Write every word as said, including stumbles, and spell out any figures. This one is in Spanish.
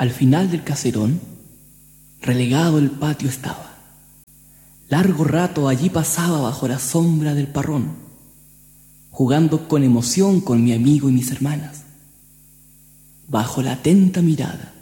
Al final del caserón, relegado el patio estaba. Largo rato allí pasaba bajo la sombra del parrón, jugando con emoción con mi amigo y mis hermanas. Bajo la atenta mirada